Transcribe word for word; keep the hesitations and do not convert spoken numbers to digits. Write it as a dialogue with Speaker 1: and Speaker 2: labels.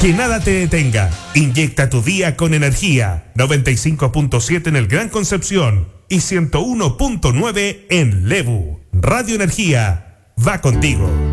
Speaker 1: Que nada te detenga. Inyecta tu día con energía. noventa y cinco punto siete en el Gran Concepción y ciento uno punto nueve en Lebu. Radio Energía va contigo.